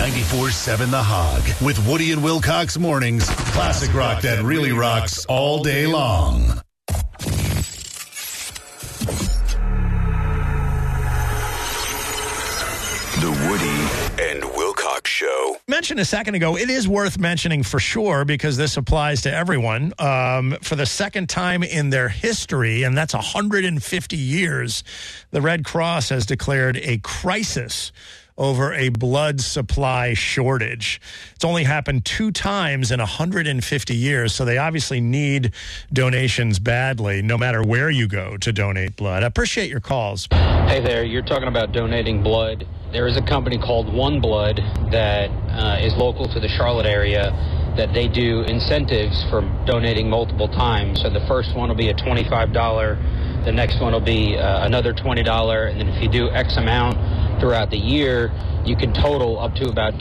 94.7 The Hog with Woody and Wilcox mornings. Classic rock that really rocks all day long. The Woody and Wilcox Show. Mentioned a second ago, it is worth mentioning for sure because this applies to everyone. For the second time in their history, and that's 150 years, the Red Cross has declared a crisis over a blood supply shortage. It's only happened 2 times in 150 years, so they obviously need donations badly, no matter where you go to donate blood. I appreciate your calls. Hey there, you're talking about donating blood. There is a company called One Blood that is local to the Charlotte area that they do incentives for donating multiple times. So the first one will be a $25, the next one will be another $20, and then if you do X amount throughout the year, you can total up to about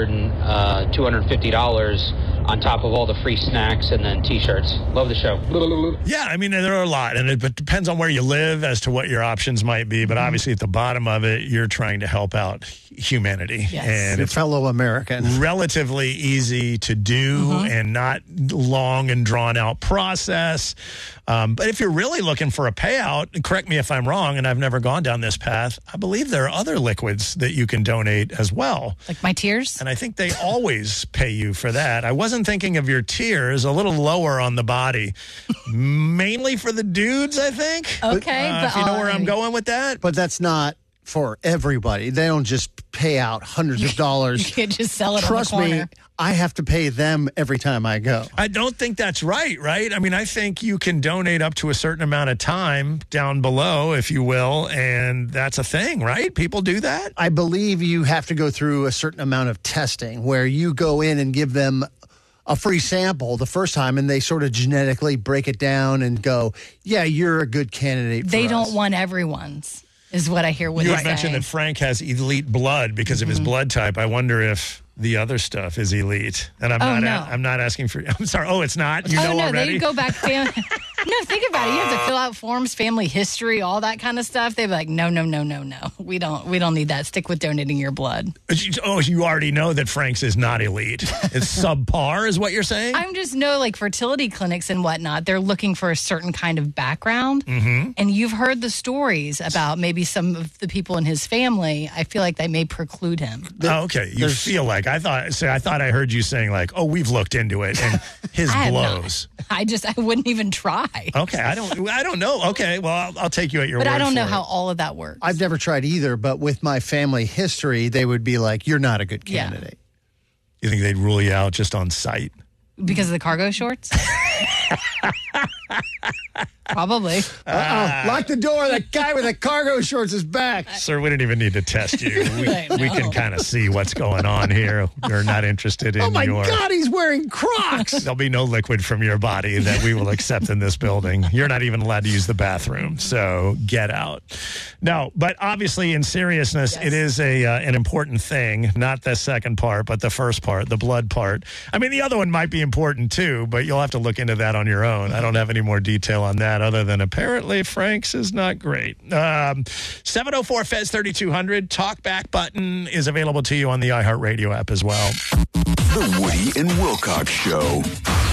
$250 on top of all the free snacks and then T-shirts. Love the show. Yeah, I mean, there are a lot, and it depends on where you live as to what your options might be, but obviously at the bottom of it, you're trying to help out humanity. Yes. And Your it's fellow American. relatively easy to do and not long and drawn out process. But if you're really looking for a payout, and correct me if I'm wrong, and I've never gone down this path, I believe there are other liquids that you can donate as well. Like my tears? And I think they always pay you for that. I wasn't thinking of your tears, a little lower on the body. Mainly for the dudes, I think. Okay. If you know where I'm going with that. But that's not for everybody. They don't just pay out hundreds of dollars. You can't just sell it Trust on the me, corner. I have to pay them every time I go. I don't think that's right? I mean, I think you can donate up to a certain amount of time down below, if you will, and that's a thing, right? People do that? I believe you have to go through a certain amount of testing where you go in and give them a free sample the first time, and they sort of genetically break it down and go, yeah, you're a good candidate for They us. don't want everyone's, is what I hear Woody You saying. had mentioned that Frank has elite blood because of his blood type. I wonder if the other stuff is elite. And I'm not asking for. I'm sorry. Oh, it's not. You know no, already. they go back. No, think about it. You have to fill out forms, family history, all that kind of stuff. They're like, no. We don't need that. Stick with donating your blood. Oh, you already know that Frank's is not elite. It's subpar, is what you're saying? I'm just know like fertility clinics and whatnot. They're looking for a certain kind of background, and you've heard the stories about maybe some of the people in his family. I feel like they may preclude him. Oh, okay. You feel like I thought I heard you saying like, oh, we've looked into it and his I have blows. not. I wouldn't even try. Okay, I don't know. Okay, well, I'll take you at your word. But I don't know for how it. all of that works. I've never tried either, but with my family history, they would be like, you're not a good Yeah. candidate. You think they'd rule you out just on sight? Because of the cargo shorts? Probably. Lock the door. That guy with the cargo shorts is back. Sir, we didn't even need to test you. We can kind of see what's going on here. We're not interested in Oh, my your... God, he's wearing Crocs. There'll be no liquid from your body that we will accept in this building. You're not even allowed to use the bathroom, so get out. No, but obviously in seriousness, It is an important thing, not the second part, but the first part, the blood part. I mean, the other one might be important too, but you'll have to look into that on your own. I don't have any more detail on that other than apparently Frank's is not great. 704-FEZ-3200, talkback button is available to you on the iHeartRadio app as well. The Woody and Wilcox Show.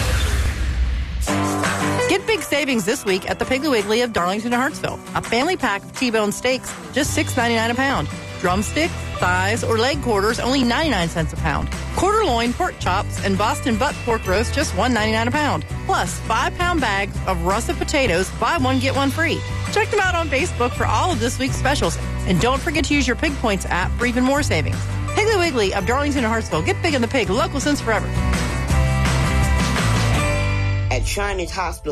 Get big savings this week at the Piggly Wiggly of Darlington and Hartsville. A family pack of T-bone steaks, just $6.99 a pound. Drumsticks, thighs, or leg quarters, only 99 cents a pound. Quarter loin, pork chops, and Boston butt pork roast, just $1.99 a pound. Plus, 5-pound bags of russet potatoes, buy one, get one free. Check them out on Facebook for all of this week's specials. And don't forget to use your Pig Points app for even more savings. Piggly Wiggly of Darlington and Hartsville. Get big in the pig. Local since forever. At Shriners Hospital.